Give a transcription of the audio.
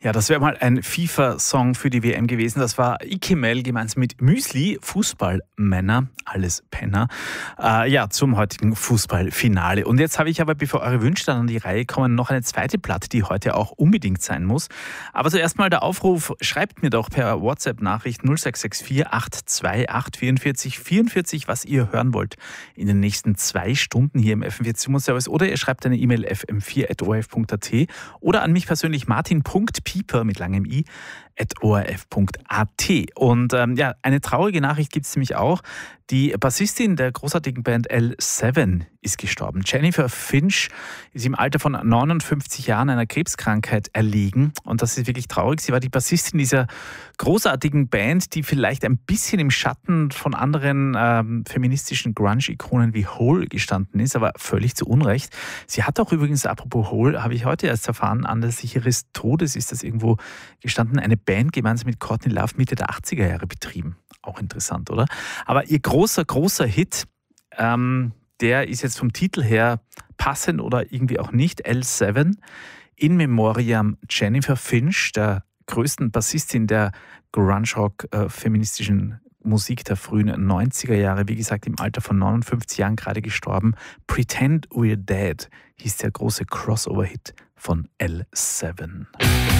Ja, das wäre mal ein FIFA-Song für die WM gewesen. Das war Ikemel gemeinsam mit Müsli, Fußballmänner, alles Penner, zum heutigen Fußballfinale. Und jetzt habe ich aber, bevor eure Wünsche dann an die Reihe kommen, noch eine zweite Platte, die heute auch unbedingt sein muss. Aber zuerst mal der Aufruf, schreibt mir doch per WhatsApp-Nachricht 0664 828 44 44, was ihr hören wollt in den nächsten 2 Stunden hier im FM4 Service. Oder ihr schreibt eine E-Mail fm4@orf.at oder an mich persönlich martin.pieper mit langem i @orf.at. Und eine traurige Nachricht gibt es nämlich auch. Die Bassistin der großartigen Band L7 ist gestorben. Jennifer Finch ist im Alter von 59 Jahren einer Krebskrankheit erlegen. Und das ist wirklich traurig. Sie war die Bassistin dieser großartigen Band, die vielleicht ein bisschen im Schatten von anderen feministischen Grunge-Ikonen wie Hole gestanden ist, aber völlig zu Unrecht. Sie hat auch übrigens, apropos Hole, habe ich heute erst erfahren, anlässlich ihres Todes ist das irgendwo gestanden, eine Band gemeinsam mit Courtney Love Mitte der 80er Jahre betrieben. Auch interessant, oder? Aber ihr großer Hit, der ist jetzt vom Titel her passend oder irgendwie auch nicht, L7, in Memoriam Jennifer Finch, der größten Bassistin der Grunge-Rock-feministischen Musik der frühen 90er Jahre, wie gesagt im Alter von 59 Jahren gerade gestorben. Pretend We're Dead hieß der große Crossover-Hit von L7.